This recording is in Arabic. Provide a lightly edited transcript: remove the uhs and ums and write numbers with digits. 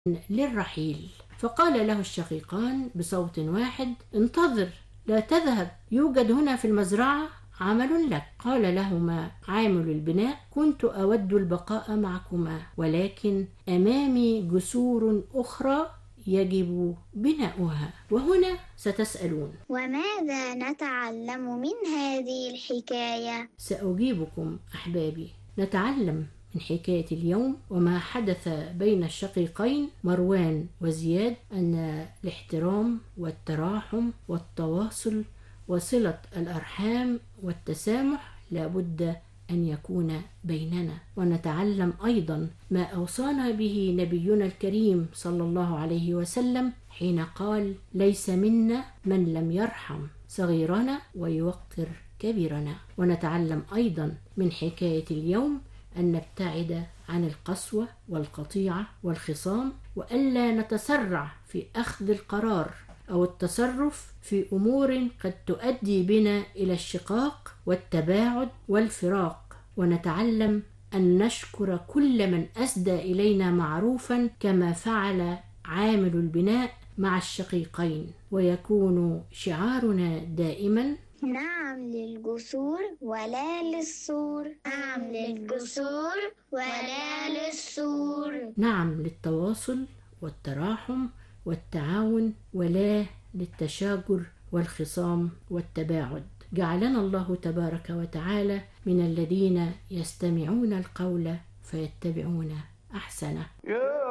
للرحيل، فقال له الشقيقان بصوت واحد: انتظر، لا تذهب، يوجد هنا في المزرعة عمل لك. قال لهما عامل البناء: كنت أود البقاء معكما، ولكن أمامي جسور أخرى يجب بناؤها. وهنا ستسألون: وماذا نتعلم من هذه الحكاية؟ سأجيبكم أحبابي. نتعلم من حكاية اليوم وما حدث بين الشقيقين مروان وزياد أن الاحترام والتراحم والتواصل وصلة الأرحام والتسامح لابد أن يكون بيننا. ونتعلم أيضا ما أوصانا به نبينا الكريم صلى الله عليه وسلم حين قال: ليس منا من لم يرحم صغيرنا ويوقر كبيرنا. ونتعلم أيضا من حكاية اليوم أن نبتعد عن القسوة والقطيعة والخصام، وألا نتسرع في أخذ القرار أو التصرف في أمور قد تؤدي بنا إلى الشقاق والتباعد والفراق. ونتعلم أن نشكر كل من أسدى إلينا معروفا كما فعل عامل البناء مع الشقيقين، ويكون شعارنا دائما: نعم للجسور ولا للسور. نعم للجسور ولا للسور. نعم للتواصل والتراحم والتعاون، ولا للتشاجر والخصام والتباعد. جعلنا الله تبارك وتعالى من الذين يستمعون القول فيتبعون أحسنه.